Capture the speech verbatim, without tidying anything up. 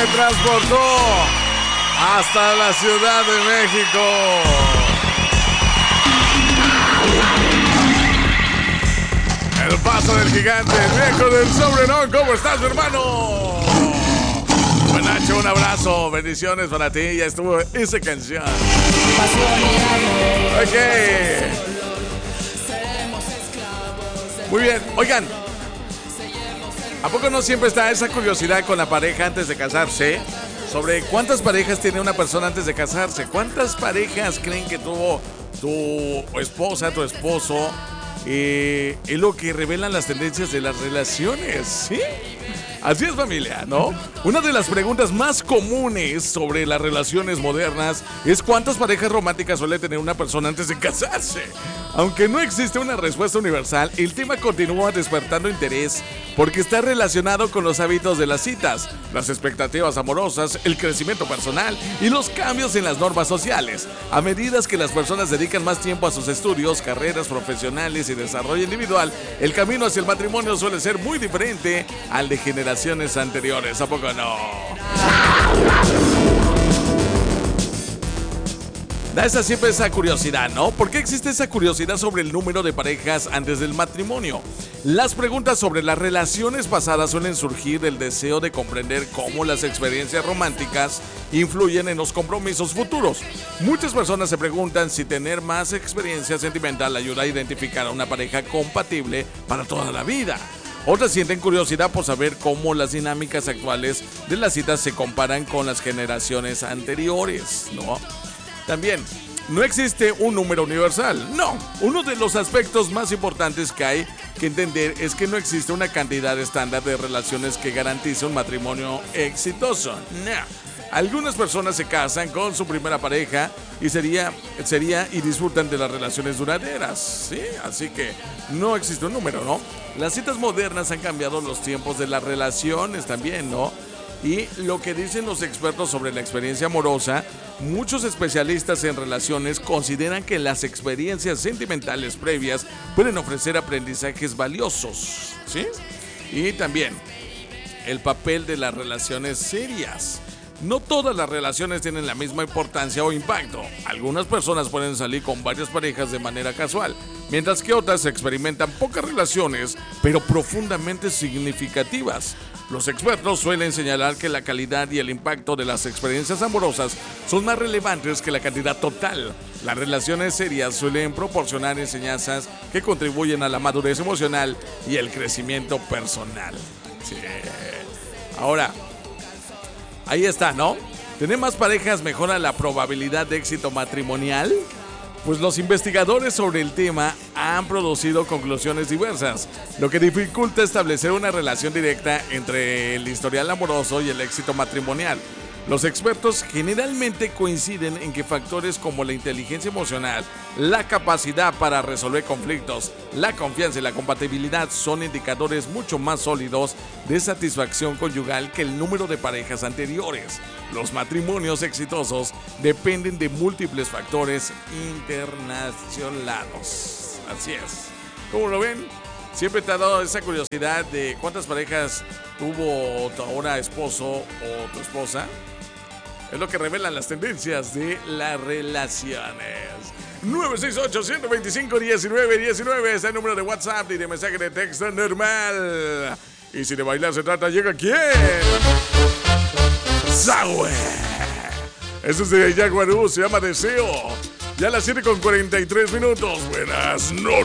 me transportó hasta la Ciudad de México. El paso del gigante, el viejo del Sobrenón. ¿Cómo estás, mi hermano? Nacho, un abrazo, bendiciones para ti. Ya estuvo esa canción. Ok. Muy bien, oigan, ¿a poco no siempre está esa curiosidad con la pareja antes de casarse? Sobre cuántas parejas tiene una persona antes de casarse. ¿Cuántas parejas creen que tuvo tu esposa, tu esposo? Eh, es lo que revelan las tendencias de las relaciones, ¿sí? Así es, familia, ¿no? Una de las preguntas más comunes sobre las relaciones modernas es cuántas parejas románticas suele tener una persona antes de casarse. Aunque no existe una respuesta universal, el tema continúa despertando interés porque está relacionado con los hábitos de las citas, las expectativas amorosas, el crecimiento personal y los cambios en las normas sociales. A medida que las personas dedican más tiempo a sus estudios, carreras profesionales y desarrollo individual, el camino hacia el matrimonio suele ser muy diferente al de generaciones anteriores. ¿A poco no? Da esa siempre esa curiosidad, ¿no? ¿Por qué existe esa curiosidad sobre el número de parejas antes del matrimonio? Las preguntas sobre las relaciones pasadas suelen surgir del deseo de comprender cómo las experiencias románticas influyen en los compromisos futuros. Muchas personas se preguntan si tener más experiencia sentimental ayuda a identificar a una pareja compatible para toda la vida. Otras sienten curiosidad por saber cómo las dinámicas actuales de las citas se comparan con las generaciones anteriores, ¿no? También, no existe un número universal. No, uno de los aspectos más importantes que hay que entender es que no existe una cantidad estándar de relaciones que garantice un matrimonio exitoso. No. Algunas personas se casan con su primera pareja y sería, sería y disfrutan de las relaciones duraderas, ¿sí? Así que no existe un número, ¿no? Las citas modernas han cambiado los tiempos de las relaciones también, ¿no? Y lo que dicen los expertos sobre la experiencia amorosa, muchos especialistas en relaciones consideran que las experiencias sentimentales previas pueden ofrecer aprendizajes valiosos, ¿sí? Y también el papel de las relaciones serias. No todas las relaciones tienen la misma importancia o impacto. Algunas personas pueden salir con varias parejas de manera casual, mientras que otras experimentan pocas relaciones, pero profundamente significativas. Los expertos suelen señalar que la calidad y el impacto de las experiencias amorosas son más relevantes que la cantidad total. Las relaciones serias suelen proporcionar enseñanzas que contribuyen a la madurez emocional y el crecimiento personal. Sí. Ahora, ahí está, ¿no? ¿Tener más parejas mejora la probabilidad de éxito matrimonial? Pues los investigadores sobre el tema han producido conclusiones diversas, lo que dificulta establecer una relación directa entre el historial amoroso y el éxito matrimonial. Los expertos generalmente coinciden en que factores como la inteligencia emocional, la capacidad para resolver conflictos, la confianza y la compatibilidad son indicadores mucho más sólidos de satisfacción conyugal que el número de parejas anteriores. Los matrimonios exitosos dependen de múltiples factores internacionales. Así es. ¿Cómo lo ven? ¿Siempre te ha dado esa curiosidad de cuántas parejas tuvo tu ahora esposo o tu esposa? Es lo que revelan las tendencias de las relaciones. nueve seis ocho, uno dos cinco, uno nueve uno nueve es el número de WhatsApp y de mensaje de texto normal. Y si de bailar se trata, ¿llega quién? ¡Saue! Eso es de Jaguarú, se llama Deseo. Ya a las siete con cuarenta y tres minutos. Buenas noches.